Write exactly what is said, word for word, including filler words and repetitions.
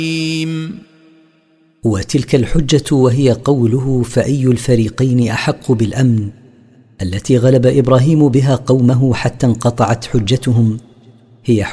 وتلك الحجة وهي قوله: فأي الفريقين أحق بالأمن، التي غلب إبراهيم بها قومه حتى انقطعت حجتهم، هي